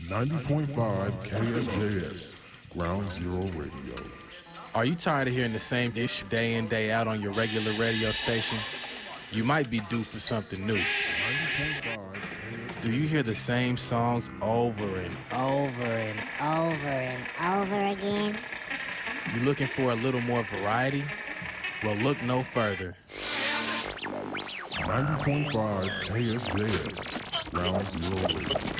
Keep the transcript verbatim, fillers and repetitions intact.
ninety point five K S J S, Ground Zero Radio. Are you tired of hearing the same ish day in, day out on your regular radio station? You might be due for something new. ninety point five K S J S. Do you hear the same songs over and Over and over and over again? you looking for a little more variety? Well, look no further. ninety point five K S J S, Ground Zero Radio.